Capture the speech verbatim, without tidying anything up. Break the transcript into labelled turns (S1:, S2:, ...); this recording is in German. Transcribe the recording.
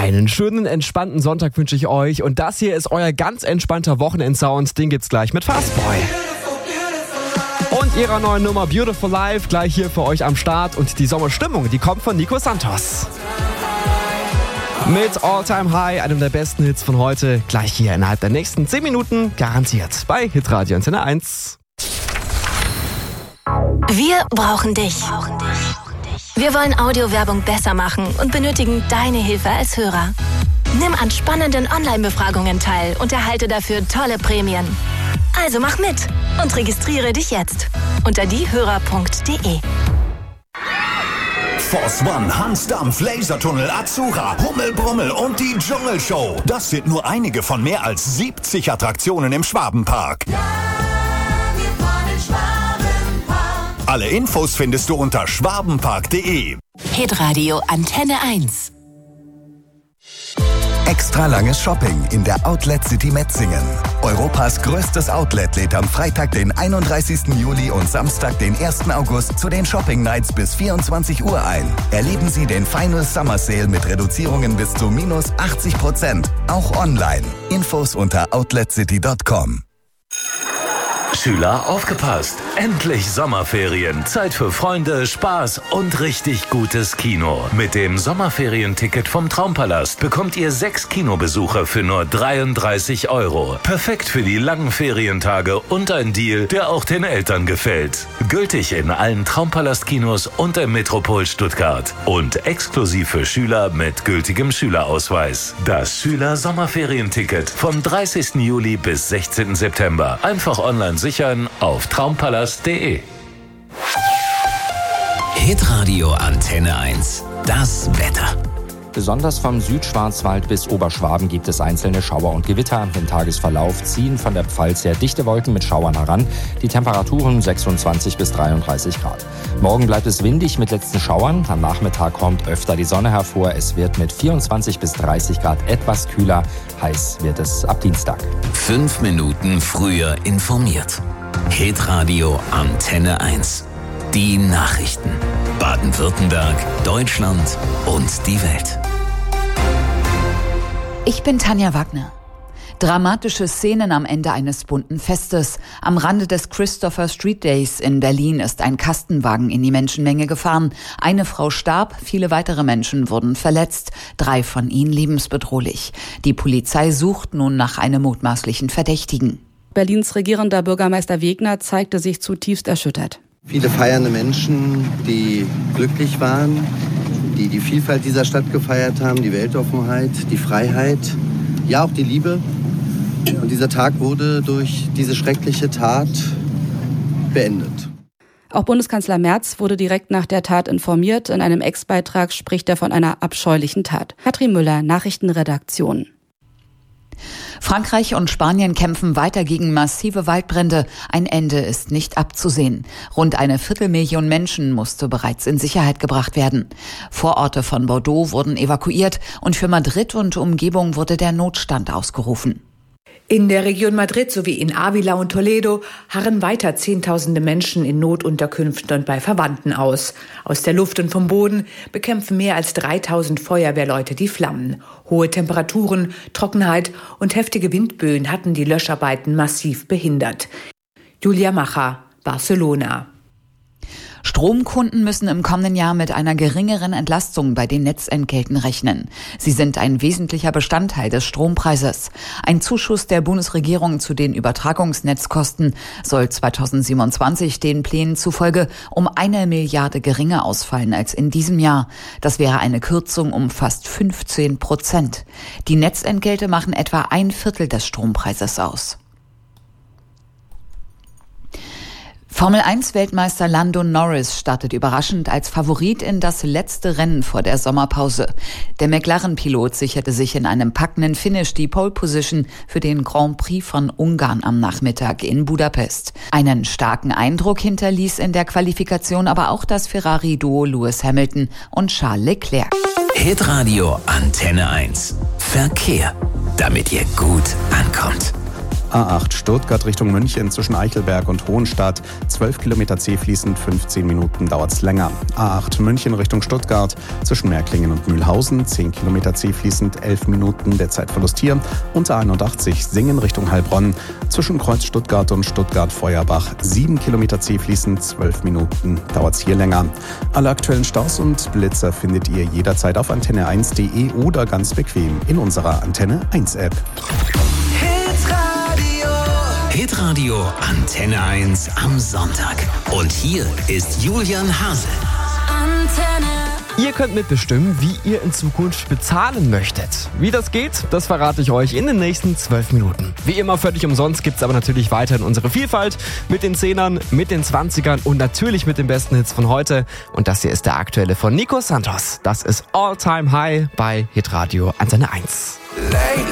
S1: Einen schönen, entspannten Sonntag wünsche ich euch. Und das hier ist euer ganz entspannter Wochenendsound. Den gibt's gleich mit Fastboy. Und ihrer neuen Nummer Beautiful Life gleich hier für euch am Start. Und die Sommerstimmung, die kommt von Nico Santos. Mit All Time High, einem der besten Hits von heute, gleich hier innerhalb der nächsten zehn Minuten garantiert bei Hitradio Antenne eins.
S2: Wir brauchen dich. Wir wollen Audiowerbung besser machen und benötigen deine Hilfe als Hörer. Nimm an spannenden Online-Befragungen teil und erhalte dafür tolle Prämien. Also mach mit und registriere dich jetzt unter diehörer punkt de.
S3: Force One, Hansdampf, Lasertunnel, Azura, Hummelbrummel und die Dschungelshow. Das sind nur einige von mehr als siebzig Attraktionen im Schwabenpark.
S4: Ja, wir fahren in Schwabenpark.
S3: Alle Infos findest du unter schwabenpark punkt de.
S2: Hitradio Antenne eins.
S5: Extra langes Shopping in der Outlet City Metzingen. Europas größtes Outlet lädt am Freitag, den einunddreißigsten Juli und Samstag, den ersten August zu den Shopping Nights bis vierundzwanzig Uhr ein. Erleben Sie den Final Summer Sale mit Reduzierungen bis zu minus achtzig Prozent. Auch online. Infos unter outlet city punkt com.
S6: Schüler, aufgepasst! Endlich Sommerferien. Zeit für Freunde, Spaß und richtig gutes Kino. Mit dem Sommerferienticket vom Traumpalast bekommt ihr sechs Kinobesucher für nur dreiunddreißig Euro. Perfekt für die langen Ferientage und ein Deal, der auch den Eltern gefällt. Gültig in allen Traumpalast-Kinos und im Metropol Stuttgart. Und exklusiv für Schüler mit gültigem Schülerausweis. Das Schüler-Sommerferienticket vom dreißigsten Juli bis sechzehnten September. Einfach online sichern auf traumpalast punkt de.
S7: Hitradio Antenne eins. Das Wetter.
S8: Besonders vom Südschwarzwald bis Oberschwaben gibt es einzelne Schauer und Gewitter. Im Tagesverlauf ziehen von der Pfalz her dichte Wolken mit Schauern heran. Die Temperaturen sechsundzwanzig bis dreiunddreißig Grad. Morgen bleibt es windig mit letzten Schauern. Am Nachmittag kommt öfter die Sonne hervor. Es wird mit vierundzwanzig bis dreißig Grad etwas kühler. Heiß wird es ab Dienstag.
S7: Fünf Minuten früher informiert. Hitradio Antenne eins. Die Nachrichten. Baden-Württemberg, Deutschland und die Welt.
S9: Ich bin Tanja Wagner. Dramatische Szenen am Ende eines bunten Festes. Am Rande des Christopher Street Days in Berlin ist ein Kastenwagen in die Menschenmenge gefahren. Eine Frau starb, viele weitere Menschen wurden verletzt, drei von ihnen lebensbedrohlich. Die Polizei sucht nun nach einem mutmaßlichen Verdächtigen.
S10: Berlins regierender Bürgermeister Wegner zeigte sich zutiefst erschüttert.
S11: Viele feiernde Menschen, die glücklich waren, die die Vielfalt dieser Stadt gefeiert haben, die Weltoffenheit, die Freiheit, ja auch die Liebe. Und dieser Tag wurde durch diese schreckliche Tat beendet.
S10: Auch Bundeskanzler Merz wurde direkt nach der Tat informiert. In einem Ex-Beitrag spricht er von einer abscheulichen Tat. Katrin Müller, Nachrichtenredaktion.
S9: Frankreich und Spanien kämpfen weiter gegen massive Waldbrände. Ein Ende ist nicht abzusehen. Rund eine Viertelmillion Menschen musste bereits in Sicherheit gebracht werden. Vororte von Bordeaux wurden evakuiert und für Madrid und Umgebung wurde der Notstand ausgerufen.
S12: In der Region Madrid sowie in Ávila und Toledo harren weiter Zehntausende Menschen in Notunterkünften und bei Verwandten aus. Aus der Luft und vom Boden bekämpfen mehr als dreitausend Feuerwehrleute die Flammen. Hohe Temperaturen, Trockenheit und heftige Windböen hatten die Löscharbeiten massiv behindert. Julia Macher, Barcelona.
S9: Stromkunden müssen im kommenden Jahr mit einer geringeren Entlastung bei den Netzentgelten rechnen. Sie sind ein wesentlicher Bestandteil des Strompreises. Ein Zuschuss der Bundesregierung zu den Übertragungsnetzkosten soll zweitausendsiebenundzwanzig den Plänen zufolge um eine Milliarde geringer ausfallen als in diesem Jahr. Das wäre eine Kürzung um fast fünfzehn Prozent. Die Netzentgelte machen etwa ein Viertel des Strompreises aus. Formel eins Weltmeister Lando Norris startet überraschend als Favorit in das letzte Rennen vor der Sommerpause. Der McLaren-Pilot sicherte sich in einem packenden Finish die Pole Position für den Grand Prix von Ungarn am Nachmittag in Budapest. Einen starken Eindruck hinterließ in der Qualifikation aber auch das Ferrari-Duo Lewis Hamilton und Charles Leclerc.
S7: Hitradio Antenne eins. Verkehr, damit ihr gut ankommt.
S13: A acht Stuttgart Richtung München zwischen Eichelberg und Hohenstadt. zwölf Kilometer zäh fließend, fünfzehn Minuten dauert's länger. A acht München Richtung Stuttgart zwischen Märklingen und Mühlhausen. zehn Kilometer zäh fließend, elf Minuten der Zeitverlust hier. Und A einundachtzig Singen Richtung Heilbronn zwischen Kreuz Stuttgart und Stuttgart-Feuerbach. sieben Kilometer zäh fließend, zwölf Minuten dauert's hier länger. Alle aktuellen Staus und Blitzer findet ihr jederzeit auf antenne eins punkt de oder ganz bequem in unserer Antenne eins App.
S7: Hitradio Antenne eins am Sonntag. Und hier ist Julian Hase.
S4: Antenne.
S1: Ihr könnt mitbestimmen, wie ihr in Zukunft bezahlen möchtet. Wie das geht, das verrate ich euch in den nächsten zwölf Minuten. Wie immer völlig umsonst gibt's aber natürlich weiterhin unsere Vielfalt mit den Zehnern, mit den Zwanzigern und natürlich mit den besten Hits von heute. Und das hier ist der aktuelle von Nico Santos. Das ist All Time High bei Hitradio Antenne eins.